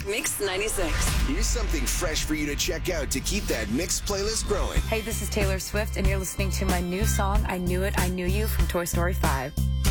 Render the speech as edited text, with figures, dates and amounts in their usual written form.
Mix 96. Here's something fresh for you to check out to keep that Mix playlist growing. Hey, this is Taylor Swift, and you're listening to my new song, I Knew It, I Knew You, from Toy Story 5.